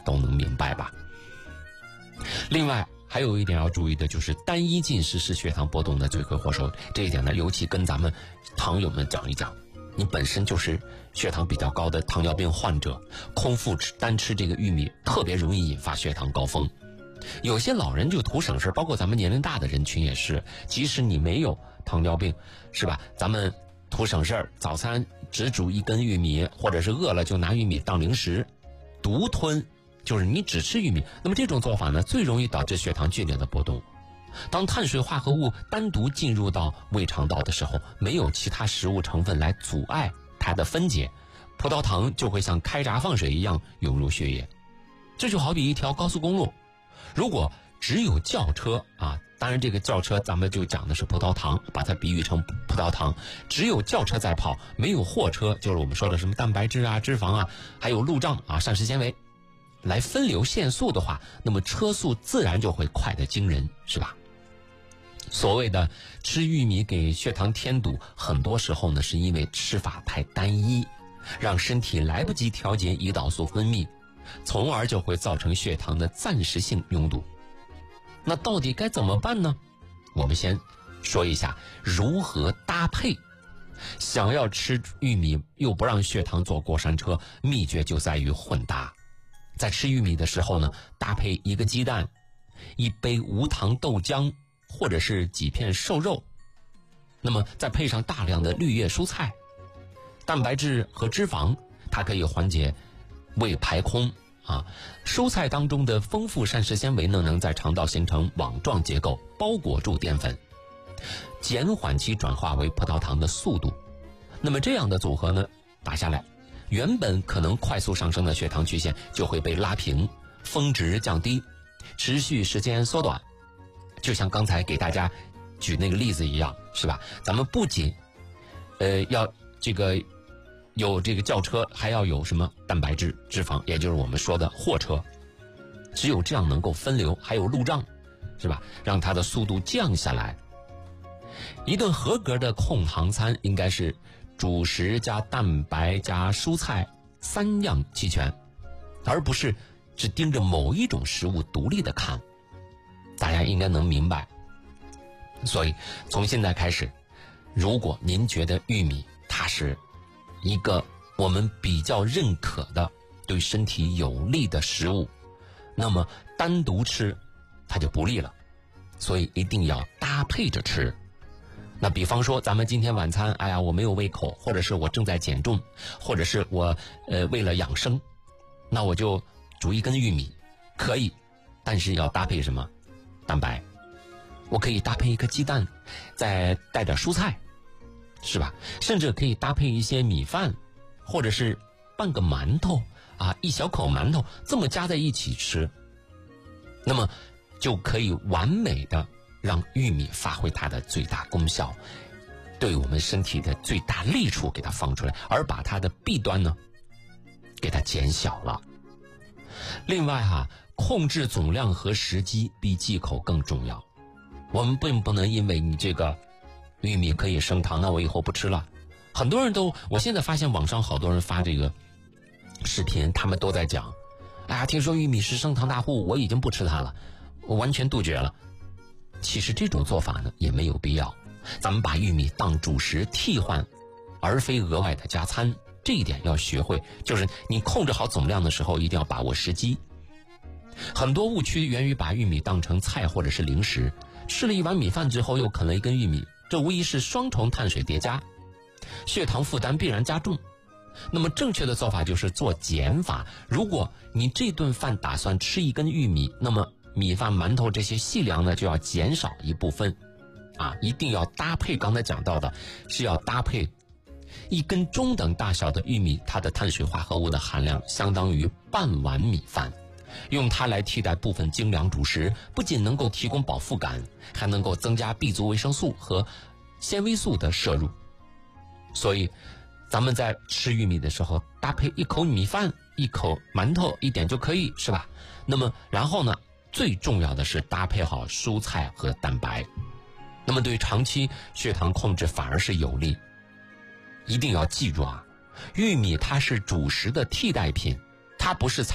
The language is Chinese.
都能明白吧。另外还有一点要注意的就是单一进食是血糖波动的罪魁祸首，这一点呢尤其跟咱们糖友们讲一讲。你本身就是血糖比较高的糖尿病患者，空腹单吃这个玉米特别容易引发血糖高峰。有些老人就图省事，包括咱们年龄大的人群也是，即使你没有糖尿病，是吧？咱们图省事，早餐只煮一根玉米，或者是饿了就拿玉米当零食独吞，就是你只吃玉米。那么这种做法呢，最容易导致血糖剧烈的波动。当碳水化合物单独进入到胃肠道的时候，没有其他食物成分来阻碍它的分解，葡萄糖就会像开闸放水一样涌入血液。这就好比一条高速公路，如果只有轿车啊，当然这个轿车咱们就讲的是葡萄糖，把它比喻成葡萄糖，只有轿车在跑，没有货车，就是我们说的什么蛋白质啊、脂肪啊，还有路障啊、膳食纤维来分流限速的话，那么车速自然就会快得惊人，是吧？所谓的吃玉米给血糖添堵，很多时候呢是因为吃法太单一，让身体来不及调节胰岛素分泌，从而就会造成血糖的暂时性拥堵。那到底该怎么办呢？我们先说一下如何搭配。想要吃玉米又不让血糖坐过山车，秘诀就在于混搭。在吃玉米的时候呢，搭配一个鸡蛋，一杯无糖豆浆，或者是几片瘦肉，那么再配上大量的绿叶蔬菜，蛋白质和脂肪，它可以缓解胃排空啊。蔬菜当中的丰富膳食纤维呢，能在肠道形成网状结构，包裹住淀粉，减缓其转化为葡萄糖的速度。那么这样的组合呢，打下来，原本可能快速上升的血糖曲线就会被拉平，峰值降低，持续时间缩短。就像刚才给大家举那个例子一样，是吧？咱们不仅要这个有这个轿车，还要有什么蛋白质、脂肪，也就是我们说的货车。只有这样能够分流，还有路障，是吧？让它的速度降下来。一顿合格的控糖餐应该是主食加蛋白加蔬菜3样齐全，而不是只盯着某一种食物独立的看。大家应该能明白。所以从现在开始，如果您觉得玉米它是一个我们比较认可的对身体有利的食物，那么单独吃它就不利了，所以一定要搭配着吃。那比方说咱们今天晚餐，哎呀我没有胃口，或者是我正在减重，或者是我为了养生，那我就煮一根玉米可以，但是要搭配什么蛋白。我可以搭配一颗鸡蛋，再带点蔬菜，是吧？甚至可以搭配一些米饭，或者是半个馒头啊，一小口馒头，这么加在一起吃，那么就可以完美的让玉米发挥它的最大功效，对我们身体的最大利处给它放出来，而把它的弊端呢给它减小了。另外控制总量和时机比忌口更重要。我们并不能因为你这个玉米可以升糖，那我以后不吃了。很多人我现在发现网上好多人发这个视频，他们都在讲，哎呀，听说玉米是升糖大户，我已经不吃它了，我完全杜绝了。其实这种做法呢也没有必要，咱们把玉米当主食替换，而非额外的加餐，这一点要学会，就是你控制好总量的时候一定要把握时机。很多误区源于把玉米当成菜或者是零食，吃了一碗米饭之后又啃了一根玉米，这无疑是双重碳水叠加，血糖负担必然加重。那么正确的做法就是做减法，如果你这顿饭打算吃一根玉米，那么米饭、馒头这些细粮呢就要减少一部分一定要搭配，刚才讲到的是要搭配一根中等大小的玉米，它的碳水化合物的含量相当于半碗米饭，用它来替代部分精粮主食，不仅能够提供饱腹感，还能够增加 B 族维生素和纤维素的摄入。所以咱们在吃玉米的时候，搭配一口米饭、一口馒头一点就可以，是吧？那么然后呢，最重要的是搭配好蔬菜和蛋白，那么对长期血糖控制反而是有利。一定要记住玉米它是主食的替代品，它不是